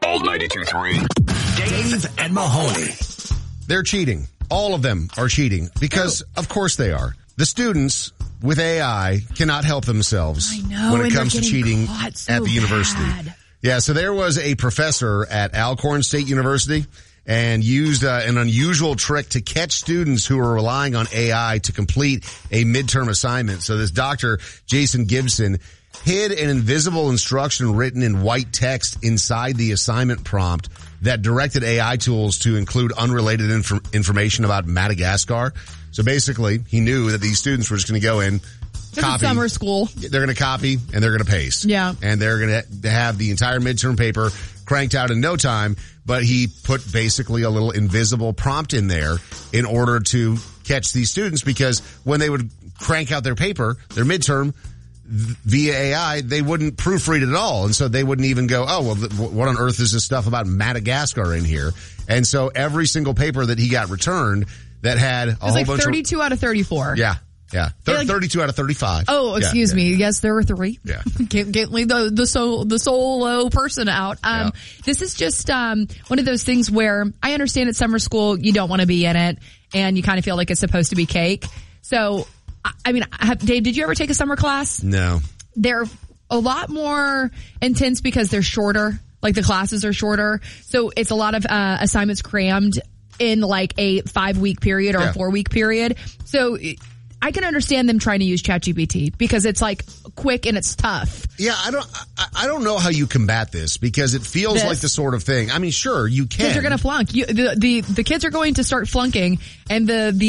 Old 92.3. Dave and Mahoney. They're cheating. All of them are cheating because, of course, they are. The students with AI cannot help themselves when it comes to cheating at the university. Yeah, so there was a professor at Alcorn State University and used an unusual trick to catch students who were relying on AI to complete a midterm assignment. So this Dr. Jason Gibson hid an invisible instruction written in white text inside the assignment prompt that directed AI tools to include unrelated information about Madagascar. So basically, he knew that these students were just going to go in, copy. Summer school. They're going to copy and they're going to paste. Yeah. And they're going to have the entire midterm paper cranked out in no time. But he put basically a little invisible prompt in there in order to catch these students, because when they would crank out their paper, their midterm, via AI, they wouldn't proofread it at all. And so they wouldn't even go, oh, well, what on earth is this stuff about Madagascar in here? And so every single paper that he got returned that had a whole bunch 32 out of 34. Yeah. Yeah. 32 out of 35. Oh, excuse me. Yes, there were 3. Yeah. Can't leave the solo person out. This is just, one of those things where I understand at summer school, you don't want to be in it and you kind of feel like it's supposed to be cake. So, I mean, Dave, did you ever take a summer class? No. They're a lot more intense because they're shorter. Like the classes are shorter. So it's a lot of assignments crammed in like a 5-week period or a 4-week period. So I can understand them trying to use ChatGPT because it's like quick and it's tough. Yeah, I don't know how you combat this because it feels like the sort of thing. I mean, sure, you can. Kids are going to flunk. The kids are going to start flunking, and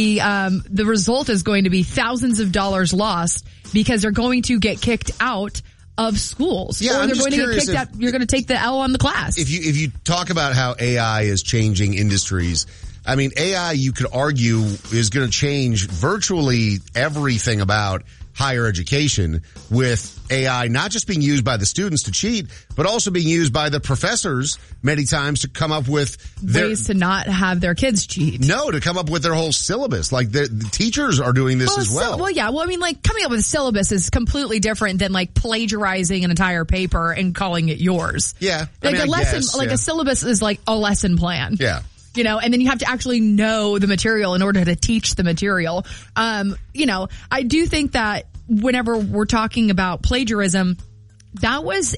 the result is going to be thousands of dollars lost because they're going to get kicked out of schools. Yeah, or I'm they're just going to curious get kicked out. You're going to take the L on the class. If you talk about how AI is changing industries, I mean, AI, you could argue, is going to change virtually everything about higher education, with AI not just being used by the students to cheat, but also being used by the professors many times to come up with ways to not have their kids cheat. No, to come up with their whole syllabus. Like the teachers are doing this as well. I mean, like coming up with a syllabus is completely different than like plagiarizing an entire paper and calling it yours. Yeah. Like a syllabus is like a lesson plan. Yeah. You know, and then you have to actually know the material in order to teach the material. You know, I do think that whenever we're talking about plagiarism, that was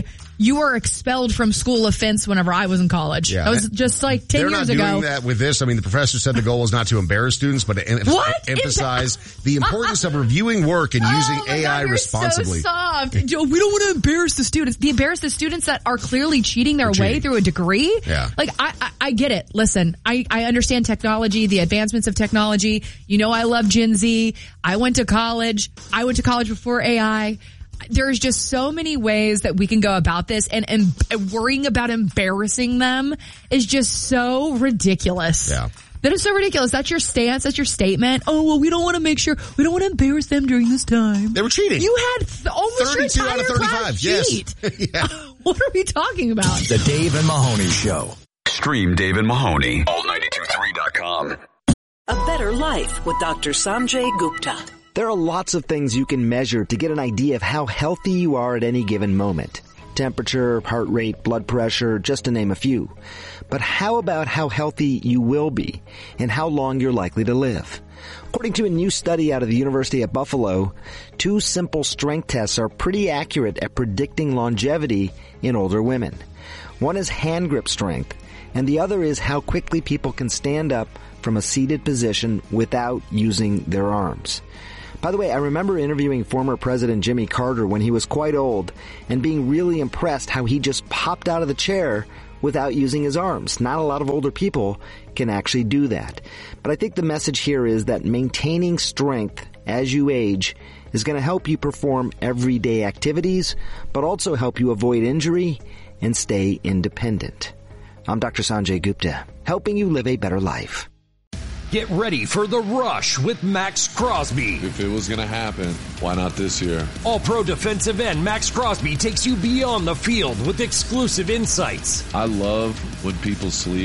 you were expelled from school offense whenever I was in college. Yeah. That was just like 10 years ago. They're not doing that with this. I mean, the professor said the goal was not to embarrass students, but to emphasize the importance of reviewing work and using AI responsibly. So soft. We don't want to embarrass the students. Embarrass the students that are clearly cheating their way through a degree. Yeah. Like, I get it. Listen, I understand technology, the advancements of technology. You know, I love Gen Z. I went to college before AI. There's just so many ways that we can go about this, and worrying about embarrassing them is just so ridiculous. Yeah. That is so ridiculous. That's your stance. That's your statement. Oh, well, we don't want to embarrass them during this time. They were cheating. You had almost 32 your out of 35. cheat. Yes. Yeah. What are we talking about? The Dave and Mahoney Show. Stream Dave and Mahoney. All923.com. A better life with Dr. Sanjay Gupta. There are lots of things you can measure to get an idea of how healthy you are at any given moment. Temperature, heart rate, blood pressure, just to name a few. But how about how healthy you will be and how long you're likely to live? According to a new study out of the University of Buffalo, 2 simple strength tests are pretty accurate at predicting longevity in older women. One is hand grip strength, and the other is how quickly people can stand up from a seated position without using their arms. By the way, I remember interviewing former President Jimmy Carter when he was quite old and being really impressed how he just popped out of the chair without using his arms. Not a lot of older people can actually do that. But I think the message here is that maintaining strength as you age is going to help you perform everyday activities, but also help you avoid injury and stay independent. I'm Dr. Sanjay Gupta, helping you live a better life. Get ready for The Rush with Max Crosby. If it was going to happen, why not this year? All-pro defensive end Max Crosby takes you beyond the field with exclusive insights. I love when people sleep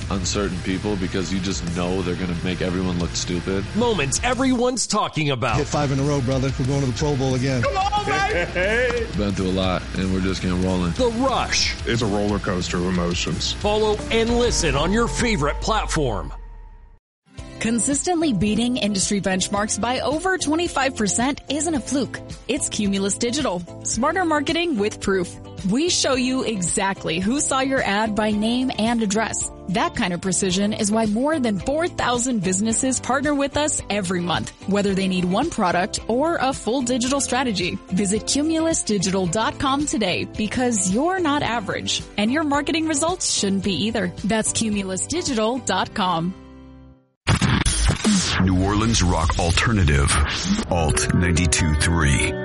uncertain people because you just know they're going to make everyone look stupid. Moments everyone's talking about. Hit 5 in a row, brother. We're going to the Pro Bowl again. Come on, baby! Been through a lot, and we're just getting rolling. The Rush. It's a roller coaster of emotions. Follow and listen on your favorite platform. Consistently beating industry benchmarks by over 25% isn't a fluke. It's Cumulus Digital. Smarter marketing with proof. We show you exactly who saw your ad by name and address. That kind of precision is why more than 4,000 businesses partner with us every month, whether they need one product or a full digital strategy. Visit cumulusdigital.com today because you're not average and your marketing results shouldn't be either. That's cumulusdigital.com. New Orleans rock alternative. Alt 92.3.